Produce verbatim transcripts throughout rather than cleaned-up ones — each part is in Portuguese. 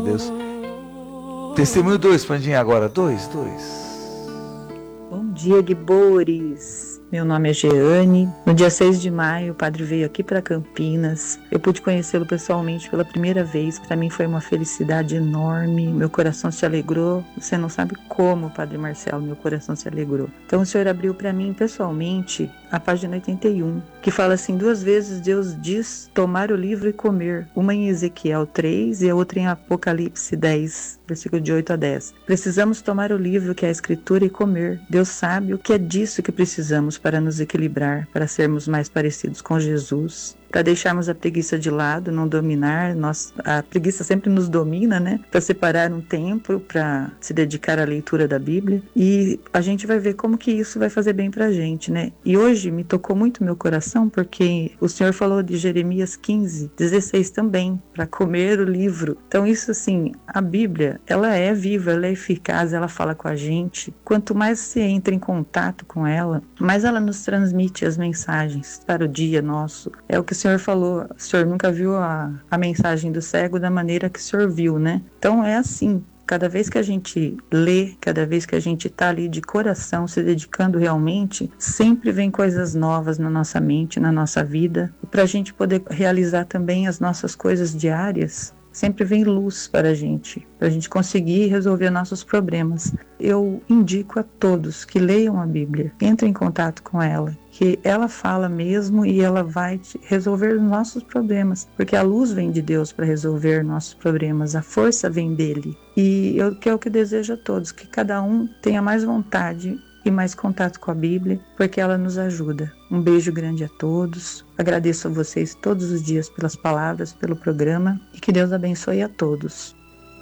Deus. Testemunho dois, Pandinha, agora. Dois, dois. Bom dia, Guibores. Meu nome é Jeane. No dia seis de maio, o padre veio aqui para Campinas. Eu pude conhecê-lo pessoalmente pela primeira vez. Para mim foi uma felicidade enorme. Meu coração se alegrou. Você não sabe como, Padre Marcelo, meu coração se alegrou. Então o senhor abriu para mim pessoalmente a página oitenta e um, que fala assim: duas vezes Deus diz tomar o livro e comer. Uma em Ezequiel três e a outra em Apocalipse dez, versículo de oito a dez. Precisamos tomar o livro que é a Escritura e comer. Deus sabe o que é disso que precisamos para nos equilibrar, para sermos mais parecidos com Jesus, para deixarmos a preguiça de lado, não dominar. Nós, a preguiça sempre nos domina, né? Para separar um tempo, para se dedicar à leitura da Bíblia. E a gente vai ver como que isso vai fazer bem para a gente, né? E hoje me tocou muito meu coração, porque o Senhor falou de Jeremias quinze, dezesseis também, para comer o livro. Então isso assim, a Bíblia, ela é viva, ela é eficaz, ela fala com a gente. Quanto mais você entra em contato com ela, mais ela nos transmite as mensagens para o dia nosso. É o que o Senhor falou, o Senhor nunca viu a, a mensagem do cego da maneira que o Senhor viu, né? Então é assim, cada vez que a gente lê, cada vez que a gente está ali de coração, se dedicando realmente, sempre vem coisas novas na nossa mente, na nossa vida. E para a gente poder realizar também as nossas coisas diárias, sempre vem luz para a gente, para a gente conseguir resolver nossos problemas. Eu indico a todos que leiam a Bíblia, entrem em contato com ela, que ela fala mesmo e ela vai resolver os nossos problemas, porque a luz vem de Deus para resolver nossos problemas, a força vem dele. E eu, que é o que desejo a todos, que cada um tenha mais vontade e mais contato com a Bíblia, porque ela nos ajuda. Um beijo grande a todos. Agradeço a vocês todos os dias pelas palavras, pelo programa, e que Deus abençoe a todos.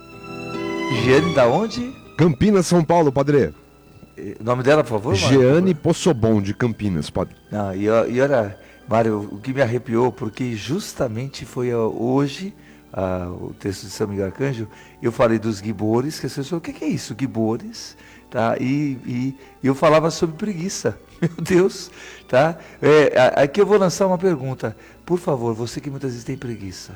Jeane, da onde? Campinas, São Paulo, padre. O nome dela, por favor? Jeane Possobon, de Campinas, padre. Não, e, e olha, Mário, o que me arrepiou, porque justamente foi hoje, ah, o texto de São Miguel Arcanjo, eu falei dos guibores, que as pessoas, o que, que é isso, guibores? Tá? E, e, e eu falava sobre preguiça, meu Deus, tá? É, aqui eu vou lançar uma pergunta, por favor, você que muitas vezes tem preguiça,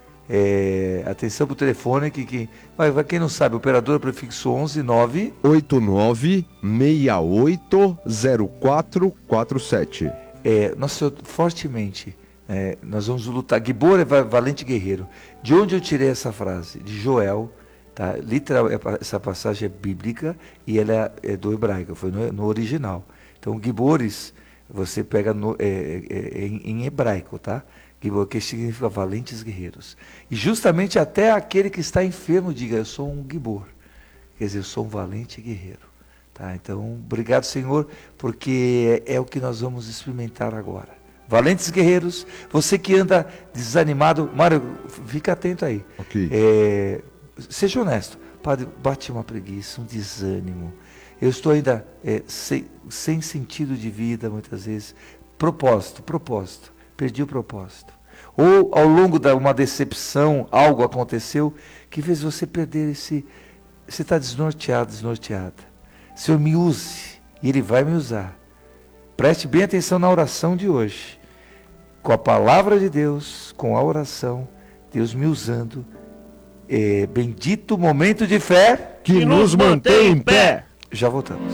é, atenção pro telefone, que, que vai, vai, quem não sabe, operador prefixo onze nove oito nove seis oito zero quatro quatro sete. É, nós fortemente, é, nós vamos lutar, Gibor é valente guerreiro. De onde eu tirei essa frase? De Joel. Tá? Literal, essa passagem é bíblica e ela é, é do hebraico, foi no, no original. Então, Gibores, você pega no, é, é, em, em hebraico, tá? Gibor, que significa valentes guerreiros. E justamente até aquele que está enfermo diga, eu sou um Gibor. Quer dizer, eu sou um valente guerreiro. Tá? Então, obrigado, Senhor, porque é, é o que nós vamos experimentar agora. Valentes guerreiros, você que anda desanimado, Mário, fica atento aí. Ok. É, seja honesto, padre, bate uma preguiça, um desânimo. Eu estou ainda é, sem, sem sentido de vida, muitas vezes. Propósito, propósito. Perdi o propósito. Ou ao longo de uma decepção, algo aconteceu que fez você perder esse... Você está desnorteado, desnorteada. Senhor, me use. E Ele vai me usar. Preste bem atenção na oração de hoje. Com a palavra de Deus, com a oração, Deus me usando. É, bendito momento de fé que, que nos mantém em pé. Já voltamos.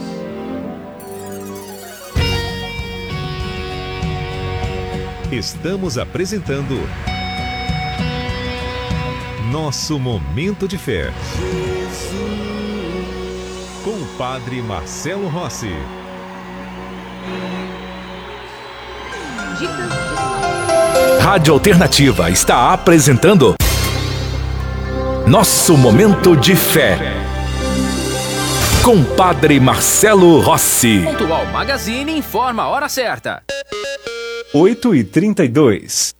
Estamos apresentando Nosso Momento de Fé. Com o Padre Marcelo Rossi. Rádio Alternativa está apresentando Nosso Momento de Fé, com Padre Marcelo Rossi. Pontual Magazine informa a hora certa. oito e trinta e dois.